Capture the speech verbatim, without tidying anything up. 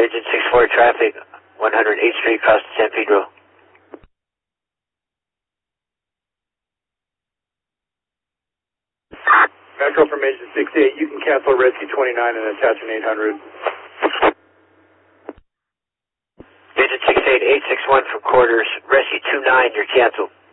Engine six four traffic, one hundred eighth Street across to San Pedro. Metro from Engine six eight, you can cancel Rescue twenty-nine and attach an eight hundred. Engine six eight, eight six one from quarters, Rescue two nine, you're canceled.